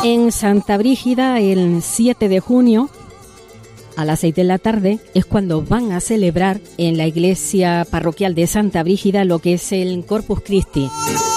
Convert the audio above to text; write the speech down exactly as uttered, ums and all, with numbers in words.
En Santa Brígida, el siete de junio, a las seis de la tarde, es cuando van a celebrar en la iglesia parroquial de Santa Brígida lo que es el Corpus Christi.